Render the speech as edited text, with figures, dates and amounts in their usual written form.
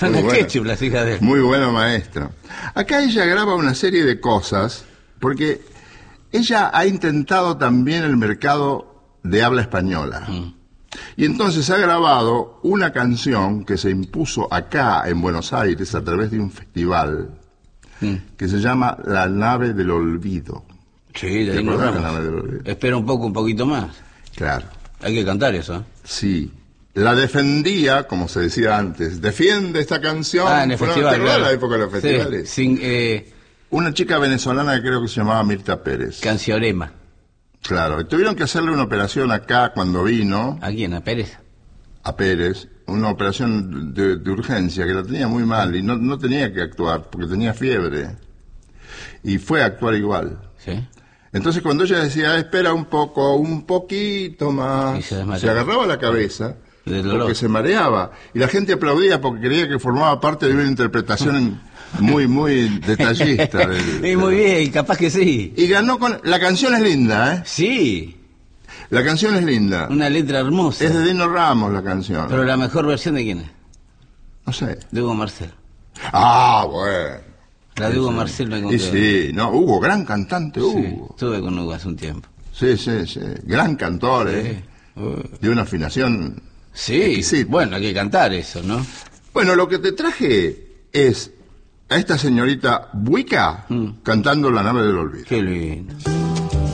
Son Muy las bueno. ketchup, las hijas de él. Muy bueno maestro. Acá ella graba una serie de cosas, porque ella ha intentado también el mercado de habla española. Y entonces ha grabado una canción que se impuso acá en Buenos Aires a través de un festival que se llama La Nave del Olvido. Sí, de ¿Te ahí nos acordás de La vamos. Nave del Olvido? Espera un poquito más. Claro, Hay que cantar eso, ¿eh? sí. La defendía, como se decía antes, defiende esta canción. Ah, en el Bueno, festival, ¿te acordás claro. la época de los festivales? Sí, sin Una chica venezolana que creo que se llamaba Mirta Pérez. Canciorema. Claro, y tuvieron que hacerle una operación acá cuando vino ¿A quién? ¿A Pérez? a Pérez, una operación de urgencia que la tenía muy mal y no tenía que actuar porque tenía fiebre. Y fue a actuar igual. Sí. Entonces cuando ella decía, espera un poco, un poquito más, Y se desmayaba. se agarraba la cabeza Del dolor. porque se mareaba. Y la gente aplaudía porque creía que formaba parte de una interpretación muy detallista. Y muy bien, capaz que sí. Y ganó con... La canción es linda, ¿eh? Sí, La canción es linda. una letra hermosa. Es de Dino Ramos la canción. Pero la mejor versión de quién es? No sé. De Hugo Marcel. Ah, bueno. La de Hugo Marcel me Y contó. sí, no, Hugo, gran cantante Sí, Hugo. estuve con Hugo hace un tiempo. Sí, gran cantor, Sí. de una afinación Sí, exquisita. bueno, hay que cantar eso, ¿no? Bueno, lo que te traje es a esta señorita Buica cantando La Nave del Olvido. Qué lindo.